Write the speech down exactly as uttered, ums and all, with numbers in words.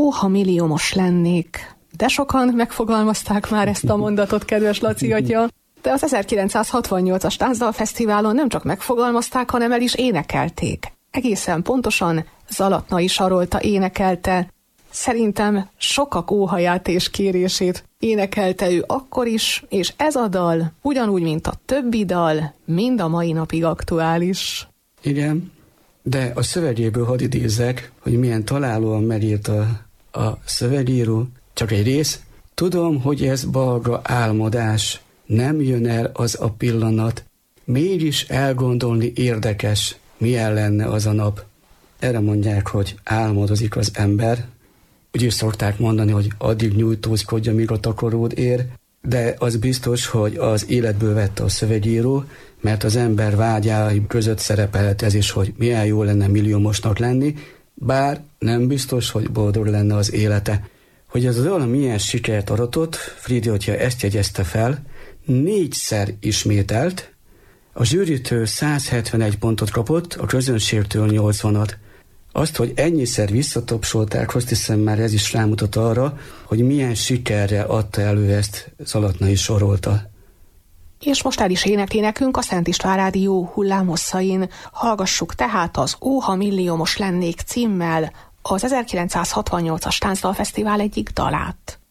Ó, ha milliómos lennék. De sokan megfogalmazták már ezt a mondatot, kedves Laci atya. De az ezerkilencszázhatvannyolcas Táncdalfesztiválon nem csak megfogalmazták, hanem el is énekelték. Egészen pontosan Zalatnai Sarolta énekelte. Szerintem sokak óhaját és kérését énekelte ő akkor is, és ez a dal, ugyanúgy, mint a többi dal, mind a mai napig aktuális. Igen, de a szövegéből hadd idézzek, hogy milyen találóan megírta a szövegíró, csak egy rész. Tudom, hogy ez balga álmodás, nem jön el az a pillanat, mégis elgondolni érdekes, milyen lenne az a nap. Erre mondják, hogy álmodozik az ember. Úgy is szokták mondani, hogy addig nyújtózkodja, míg a takaród ér, de az biztos, hogy az életből vette a szövegíró, mert az ember vágyái között szerepelhet ez is, hogy milyen jó lenne milliómosnak lenni, bár nem biztos, hogy boldog lenne az élete. Hogy ez az olyan milyen sikert aratott, Friedi atya ezt jegyezte fel, négyszer ismételt, a zsűritől száz hetvenegy pontot kapott, a közönségtől nyolcvanat. Azt, hogy ennyiszer visszatapsolták, azt hiszem már ez is rámutat arra, hogy milyen sikerre adta elő ezt Zalatnai Sarolta. És most el is énekli nekünk a Szent István Rádió hullámhosszain. Hallgassuk tehát az Ó, ha milliómos lennék címmel az ezerkilencszázhatvannyolcas Táncdalfesztivál egyik dalát.